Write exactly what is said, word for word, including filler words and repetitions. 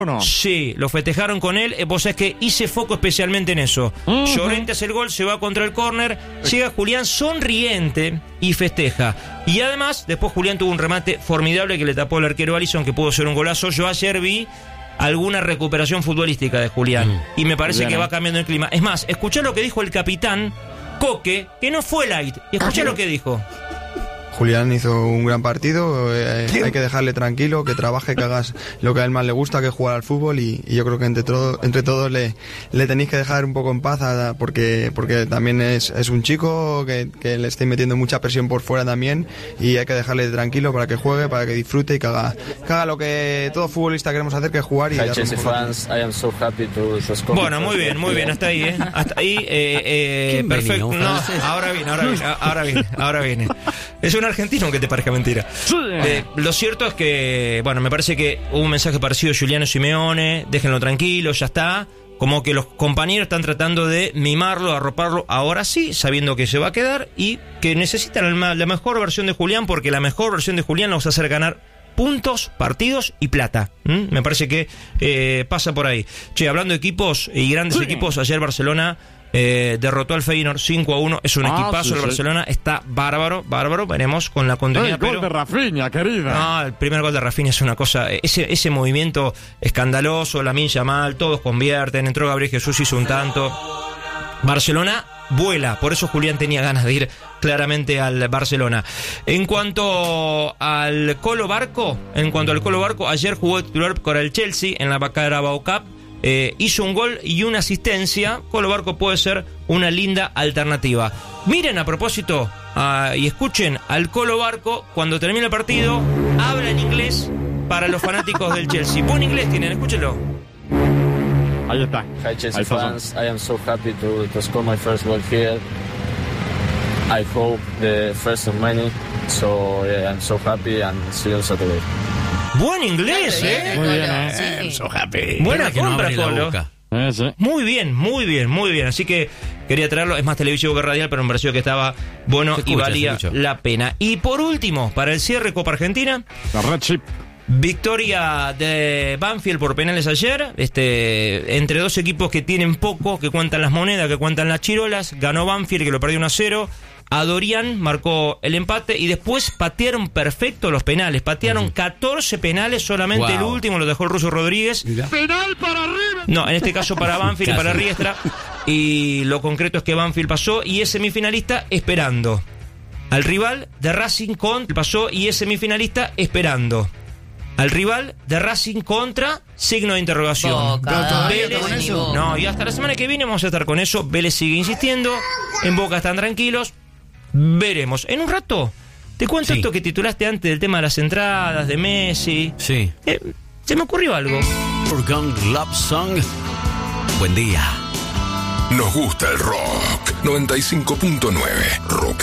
No. Sí, lo festejaron con él. Eh, vos sabés que hice foco especialmente en eso. Uh-huh. Llorente hace el gol, se va contra el córner. Llega Julián sonriente y festeja. Y además, después Julián tuvo un remate formidable que le tapó el arquero Alisson, que pudo ser un golazo. Yo ayer vi alguna recuperación futbolística de Julián. Mm. Y me parece Bien, que va cambiando el clima. Es más, escuchá lo que dijo el capitán Coque, que no fue light. Y escuchá lo que dijo. Julián hizo un gran partido, eh, hay que dejarle tranquilo, que trabaje, que hagas lo que a él más le gusta, que es jugar al fútbol, y, y yo creo que entre, todo, entre todos le, le tenéis que dejar un poco en paz, a, porque, porque también es, es un chico que, que le estáis metiendo mucha presión por fuera también, y hay que dejarle tranquilo para que juegue, para que disfrute y que haga, que haga lo que todo futbolista queremos hacer, que es jugar. Y Hi, Chelsea fans, I am so happy to just come. Bueno, muy bien, muy bien, hasta ahí, ¿eh? Hasta ahí, eh, eh, perfecto. Venía, no, ahora viene, ahora viene, ahora viene, ahora viene. Es un argentino, aunque te parezca mentira. Eh, lo cierto es que, bueno, me parece que hubo un mensaje parecido a Giuliano Simeone, déjenlo tranquilo, ya está. Como que los compañeros están tratando de mimarlo, arroparlo, ahora sí, sabiendo que se va a quedar y que necesitan la, la mejor versión de Julián, porque la mejor versión de Julián nos va a hacer ganar puntos, partidos y plata. ¿Mm? Me parece que eh, pasa por ahí. Che, hablando de equipos y grandes sí. equipos, ayer Barcelona Eh, derrotó al Feyenoord cinco a uno. Es un ah, equipazo sí, el Barcelona, sí. Está bárbaro, bárbaro. Veremos con la continuidad. El gol pero... de Rafinha, querida. No, el primer gol de Rafinha es una cosa. Ese, ese movimiento escandaloso, Lamine Yamal, todos convierten. Entró Gabriel Jesús, hizo un tanto. Barcelona vuela, por eso Julián tenía ganas de ir claramente al Barcelona. En cuanto al Colo Barco, en cuanto al Colo Barco, ayer jugó titular con el Chelsea en la Carabao Cup. Eh, hizo un gol y una asistencia. Colo Barco puede ser una linda alternativa. Miren a propósito uh, y escuchen al Colo Barco cuando termine el partido. Habla en inglés para los fanáticos del Chelsea. Buen inglés tienen, escúchenlo. Ahí está. Hi Chelsea fans, I am so happy to, to score my first goal here. I hope the first of many. So yeah, I'm so happy and see you on Saturday. Buen inglés, ¿eh? Muy bien, ¿eh? Sí, sí. So happy. Buena compra, no Colo. Eh, sí. Muy bien, muy bien, muy bien. Así que quería traerlo. Es más televisivo que radial, pero me pareció que estaba bueno escucha, y valía la pena. Y por último, para el cierre, Copa Argentina. La Red Chip. Victoria de Banfield por penales ayer, este, entre dos equipos que tienen poco, que cuentan las monedas, que cuentan las chirolas. Ganó Banfield, que lo perdió uno a cero. Adorian marcó el empate y después patearon perfecto los penales. Patearon uh-huh. catorce penales, solamente wow. el último lo dejó el ruso Rodríguez. Mira. Penal para River. No, en este caso para Banfield y para Riestra. Y lo concreto es que Banfield pasó y es semifinalista esperando al rival de Racing contra. Pasó y es semifinalista esperando al rival de Racing contra signo de interrogación. Boca, Vélez, no, y hasta la semana que viene vamos a estar con eso. Vélez sigue insistiendo, en Boca están tranquilos. Veremos. En un rato te cuento sí. esto que titulaste antes del tema de las entradas de Messi. Sí. Eh, se me ocurrió algo. Furkan Love Song. Buen día. Nos gusta el rock. noventa y cinco punto nueve Rock.